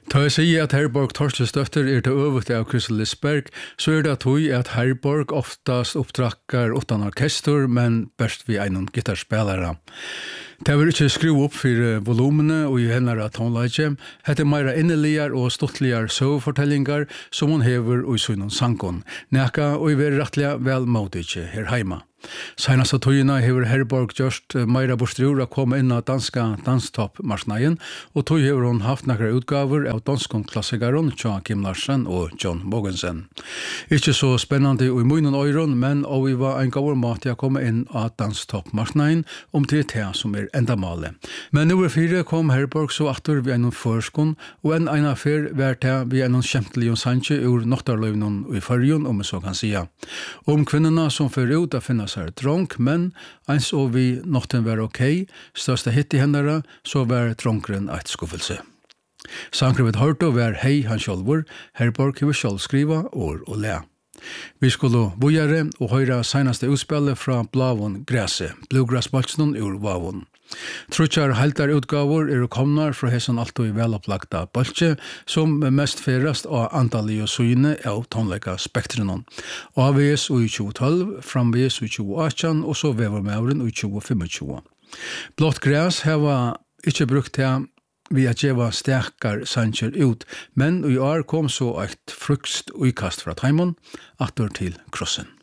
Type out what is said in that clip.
Da jeg sier at Herborg Torslesdøtter til øvet av Kristel Lisberg, så det tog at Herborg oftast opptrakkar utan orkester, men best vi en gitarspelare. Det vil ikke skru opp for volumene og i henne tonleidje. Hette meira inneligar og stuttligar søvfortellingar som hun hever og i søgnen sangon. Neka og i veri rettelig vel måte her heima. Senast av tøyina hever Herborg gjørst meira borstrur å komme inn av danska danstoppmarsnaien, og tøy hever hun haft nakra utgaver av danskon klassikaren Joakim Larsen og John Mogensen. Ikke så spennende i munnen øyron, men og vi var en gaver mat å komme inn av danstoppmarsnaien det som endamale. Men nummer 4 kom Herborg så atter vi en førskon, og en affær var til vi en kjemtelig sanje ur noktarløvnen i fargen, om vi så kan sia. Kvinnerne som fører ut av finnes her dronk, men eins og vi nokten var ok, største hit i hendere, så var dronkeren et skuffelse. Sankrevet hørte var hei han sjølvor, Herborg vil sjølv skriva år og le. Vi skulle bojare og høyre senaste utspillet fra Blavon Græse, Bluegrass-balsnen ur Vavon. Trutjar heltar utgaver komnar fra hesson alltid velopplagda balse, som mest ferast av antallig og syne av tonleika spektrenon. AVS i 2012, framvis i 2018, og så vevermauren i 2025. Blått græs heva ikkje brukt til vi at gjeva sterkar sanger ut, men i år kom så et frukst uikast fra Taimon, atter til krossen.